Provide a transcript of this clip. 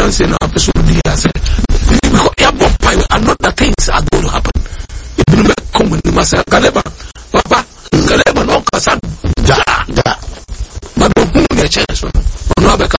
dance and episode because another things are going to happen. If you come with the Massa Kaleba,